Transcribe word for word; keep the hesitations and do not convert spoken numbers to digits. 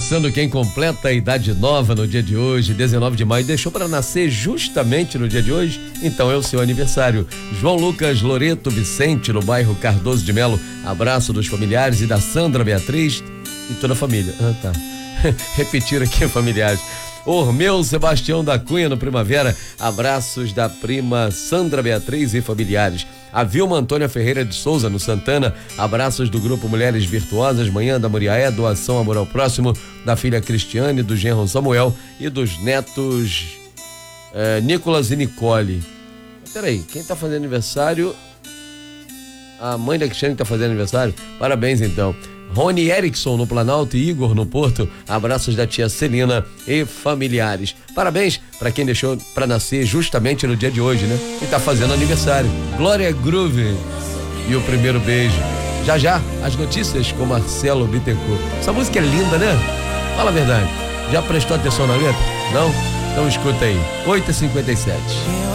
Abraçando quem completa a idade nova no dia de hoje, dezenove de maio, deixou para nascer justamente no dia de hoje, então é o seu aniversário. João Lucas Loreto Vicente, no bairro Cardoso de Melo, abraço dos familiares e da Sandra Beatriz e toda a família. Ah, tá. Repetir aqui, familiares. Ormeu Sebastião da Cunha, no Primavera, abraços da prima Sandra Beatriz e familiares. A Vilma Antônia Ferreira de Souza, no Santana, abraços do grupo Mulheres Virtuosas, Manhã da Muriaé, doação Amor ao Próximo, da filha Cristiane, do genro Samuel e dos netos eh, Nicolas e Nicole. Peraí, quem tá fazendo aniversário? A mãe da Cristiane que tá fazendo aniversário? Parabéns, então. Rony Erickson, no Planalto, e Igor, no Porto, abraços da tia Celina e familiares. Parabéns para quem deixou para nascer justamente no dia de hoje, né? E tá fazendo aniversário. Glória Groove e o primeiro beijo. Já já, as notícias com Marcelo Bittencourt. Essa música é linda, né? Fala a verdade. Já prestou atenção na letra? Não? Então escuta aí. oito e cinquenta e sete.